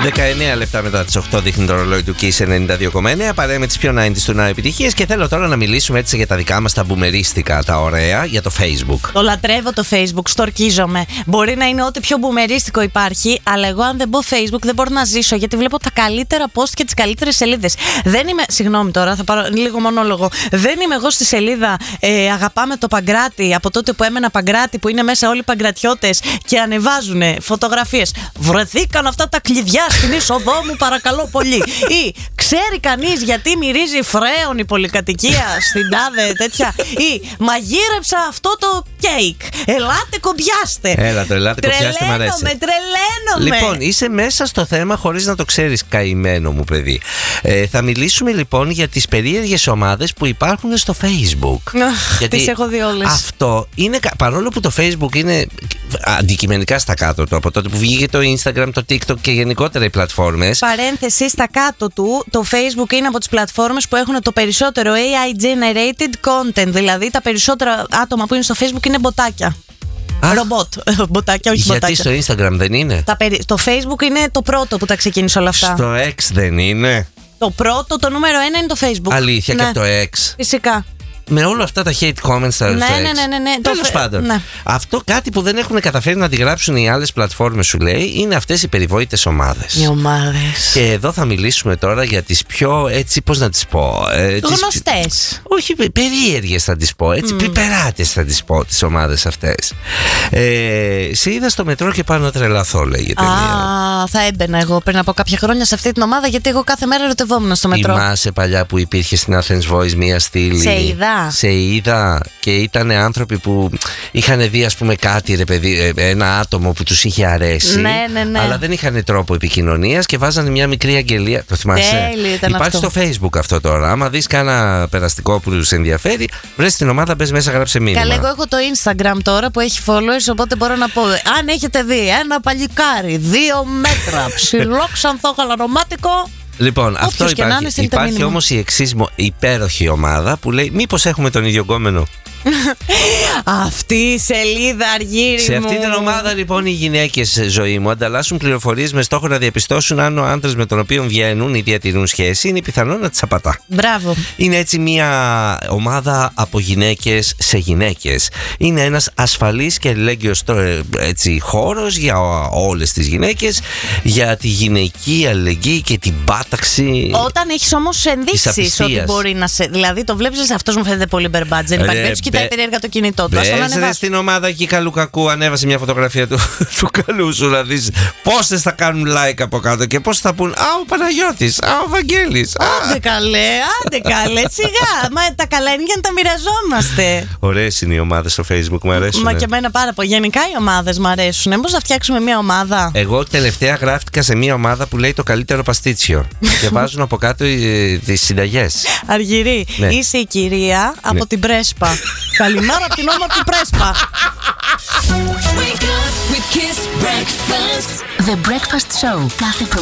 19 λεπτά μετά τις 8 δείχνει το ρολόι του Kiss 92,9. Παρέα με τις πιο 90's του να επιτυχίες. Και θέλω τώρα να μιλήσουμε έτσι για τα δικά μας τα μπουμερίστικα, τα ωραία, για το Facebook. Το λατρεύω το Facebook, στορκίζομαι. Μπορεί να είναι ό,τι πιο μπουμερίστικο υπάρχει, αλλά εγώ αν δεν μπω Facebook δεν μπορώ να ζήσω, γιατί βλέπω τα καλύτερα post και τις καλύτερες σελίδες. Δεν είμαι. Συγγνώμη τώρα, θα πάρω λίγο μονόλογο. Δεν είμαι εγώ στη σελίδα Αγαπάμε το Παγκράτη, από τότε που έμενα Παγκράτη, που είναι μέσα όλοι οι παγκρατιώτες και ανεβάζουν φωτογραφίες. Βρεθήκαν αυτά τα κλειδιά στην είσοδό μου, παρακαλώ πολύ. Ή ξέρει κανείς γιατί μυρίζει φρέον η πολυκατοικία στην τάδε τέτοια. Ή μαγείρεψα αυτό το κέικ. Ελάτε κομπιάστε. Ελάτε κομπιάστε, μ' αρέσει. Τρελαίνομαι. Λοιπόν, είσαι μέσα στο θέμα χωρίς να το ξέρεις, καημένο μου παιδί. Θα μιλήσουμε λοιπόν για τις περίεργες ομάδες που υπάρχουν στο Facebook. Γιατί τις έχω δει όλες. Αυτό είναι, παρόλο που το Facebook είναι αντικειμενικά στα κάτω του, από τότε που βγήκε το Instagram, το TikTok και γενικότερα οι πλατφόρμες. Παρένθεση, στα κάτω του, το Facebook είναι από τις πλατφόρμες που έχουν το περισσότερο AI generated content. Δηλαδή τα περισσότερα άτομα που είναι στο Facebook είναι μποτάκια. Ρομπότ. Μποτάκια, όχι γιατί μποτάκια. Γιατί στο Instagram δεν είναι? Το Facebook είναι το πρώτο που τα ξεκίνησε όλα αυτά. Στο X δεν είναι? Το πρώτο, το νούμερο 1 είναι το Facebook. Αλήθεια, ναι. Και από το X. Φυσικά. Με όλα αυτά τα hate comments στο X. Ναι. Τέλος πάντων. Ναι. Αυτό κάτι που δεν έχουν καταφέρει να αντιγράψουν οι άλλες πλατφόρμες, σου λέει, είναι αυτές οι περιβόητες ομάδες. Οι ομάδες. Και εδώ θα μιλήσουμε τώρα για τις πιο, έτσι, πώς να τις πω. Γνωστές. Όχι, περίεργες θα τις πω. Έτσι, πιπεράτες θα τις πω, τις ομάδες αυτές. Σε είδα στο μετρό και πάνω να τρελαθώ, λέγεται. Θα έμπαινα εγώ πριν από κάποια χρόνια σε αυτή την ομάδα, γιατί εγώ κάθε μέρα ερωτευόμουν στο μετρό. Θυμάσαι παλιά που υπήρχε στην Athens Voice μία στήλη? Σε είδα και ήταν άνθρωποι που είχαν δει, ας πούμε, κάτι, ρε παιδί, ένα άτομο που τους είχε αρέσει. Ναι. Αλλά δεν είχαν τρόπο επικοινωνίας και βάζανε μια μικρή αγγελία. Το θυμάσαι? Υπάρχει αυτό στο Facebook αυτό τώρα. Άμα δεις κάνα περαστικό που τους ενδιαφέρει, βρες την ομάδα, μπες μέσα, γράψε μήνυμα. Καλά, εγώ έχω το Instagram τώρα που έχει followers, οπότε μπορώ να πω: αν έχετε δει ένα παλικάρι 2 μέτρα, ψηλό, ξανθό, χαλαρωμάτικο. Λοιπόν, αυτό υπάρχει. Υπάρχει όμως η εξής υπέροχη ομάδα που λέει: μήπως έχουμε τον ίδιο γκόμενο? Αυτή η σελίδα, Αργύρι σε μου. αυτή την ομάδα λοιπόν οι γυναίκες, ζωή μου, ανταλλάσσουν πληροφορίες με στόχο να διαπιστώσουν αν ο άντρας με τον οποίο βγαίνουν ή διατηρούν σχέση είναι πιθανό να τις απατά. Μπράβο. Είναι έτσι μια ομάδα από γυναίκες σε γυναίκες. Είναι ένας ασφαλής και αλληλέγγυος χώρος για όλες τις γυναίκες, για τη γυναική αλληλεγγύη και την πάταξη. Όταν έχεις όμως ενδείξεις ότι μπορεί να σε. Δηλαδή το βλέπεις, αυτός μου φαίνεται πολύ μπερμπάτζ. Δεν υπάρχει περίπτωση, κοιτάει περίεργα το κινητό του. Μπες στην ομάδα εκεί καλού κακού, ανέβασε μια φωτογραφία του καλού σου, να δεις πόσες θα κάνουν like από κάτω και πόσες θα πούν «Α, ο Παναγιώτης, α, ο Βαγγέλης». Άντε καλέ, σιγά. Μα τα καλά είναι για να τα μοιραζόμαστε. Ωραίες είναι οι ομάδες στο Facebook, μου αρέσουν. Μα και εμένα πάρα πολύ. Γενικά οι ομάδες μου αρέσουν. Πώς να φτιάξουμε μια ομάδα? Εγώ τελευταία γράφτηκα σε μια ομάδα που λέει το καλύτερο παστίτσιο και βάζουν από κάτω τις συνταγές. Αργυρί, είσαι η κυρία από την Πρέσπα. Καλημέρα από την όμορφη Πρέσπα. The Breakfast Show. Κάθε